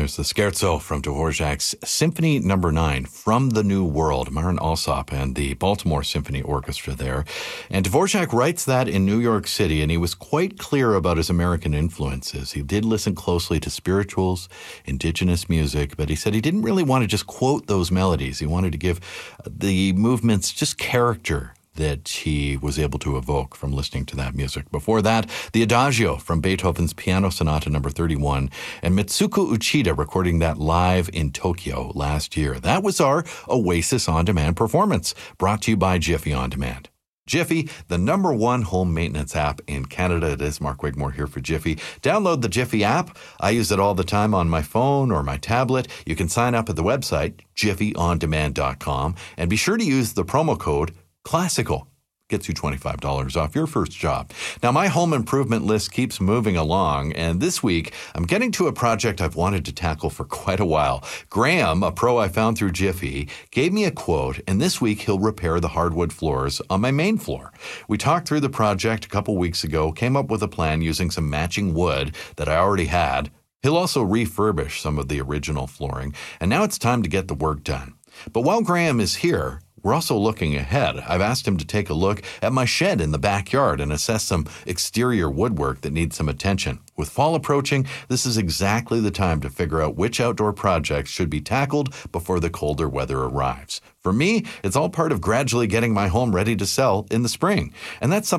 There's the Scherzo from Dvorak's Symphony No. 9 from the New World, Marin Alsop and the Baltimore Symphony Orchestra there. And Dvorak writes that in New York City, and he was quite clear about his American influences. He did listen closely to spirituals, indigenous music, but he said he didn't really want to just quote those melodies. He wanted to give the movements just character that he was able to evoke from listening to that music. Before that, the Adagio from Beethoven's Piano Sonata No. 31, and Mitsuko Uchida recording that live in Tokyo last year. That was our Oasis On Demand performance, brought to you by Jiffy On Demand. Jiffy, the number one home maintenance app in Canada. It is Mark Wigmore here for Jiffy. Download the Jiffy app. I use it all the time on my phone or my tablet. You can sign up at the website, jiffyondemand.com, and be sure to use the promo code Classical. Gets you $25 off your first job. Now, my home improvement list keeps moving along, and this week, I'm getting to a project I've wanted to tackle for quite a while. Graham, a pro I found through Jiffy, gave me a quote, and this week he'll repair the hardwood floors on my main floor. We talked through the project a couple weeks ago, came up with a plan using some matching wood that I already had. He'll also refurbish some of the original flooring, and now it's time to get the work done. But while Graham is here, we're also looking ahead. I've asked him to take a look at my shed in the backyard and assess some exterior woodwork that needs some attention. With fall approaching, this is exactly the time to figure out which outdoor projects should be tackled before the colder weather arrives. For me, it's all part of gradually getting my home ready to sell in the spring. And that's something